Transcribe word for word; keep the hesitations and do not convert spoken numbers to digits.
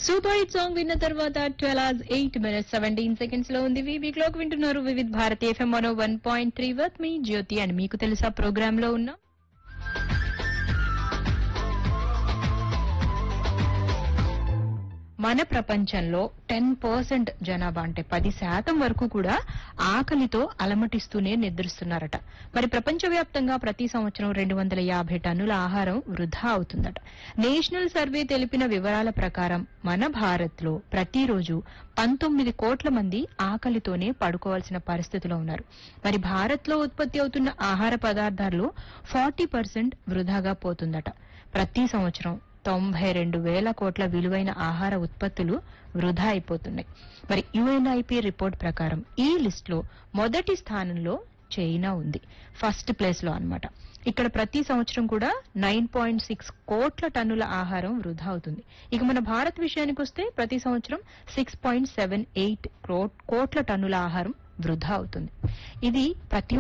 Super hit song విన్న తర్వాత twelve hours eight minutes seventeen seconds లో ఉంది. వీవీ క్లాక్ వింటున్నారు Vividh Bharati FM one one point three worth me Jyothi and మీకు తెలుసా ప్రోగ్రామ్ లో ఉన్నాం. మన ప్రపంచంలో టెన్ పర్సెంట్ జనాభా అంటే పది శాతం వరకు కూడా ఆకలితో అలమటిస్తూనే నిద్రిస్తున్నారట. మరి ప్రపంచవ్యాప్తంగా ప్రతి సంవత్సరం రెండు వందల యాభై టన్నుల ఆహారం వృధా అవుతుందట. నేషనల్ సర్వే తెలిపిన వివరాల ప్రకారం మన భారత్ లో ప్రతిరోజు పంతొమ్మిది కోట్ల మంది ఆకలితోనే పడుకోవాల్సిన పరిస్థితిలో ఉన్నారు. మరి భారత్ లో ఉత్పత్తి అవుతున్న ఆహార పదార్థాల్లో ఫార్టీ పర్సెంట్ వృధాగా పోతుందట. ప్రతి సంవత్సరం తొంభై రెండు వేల కోట్ల విలువైన ఆహార ఉత్పత్తులు వృధా అయిపోతున్నాయి. మరి యుఎన్ఐపి రిపోర్ట్ ప్రకారం ఈ లిస్ట్ లో మొదటి స్థానంలో చైనా ఉంది, ఫస్ట్ ప్లేస్ లో అన్నమాట. ఇక్కడ ప్రతి సంవత్సరం కూడా నైన్ పాయింట్ సిక్స్ కోట్ల టన్నుల ఆహారం వృధా అవుతుంది. ఇక మన భారత్ విషయానికి వస్తే ప్రతి సంవత్సరం సిక్స్ పాయింట్ సెవెన్ ఎయిట్ కోట్ల టన్నుల ఆహారం వృధా అవుతుంది. ఇది ప్రతి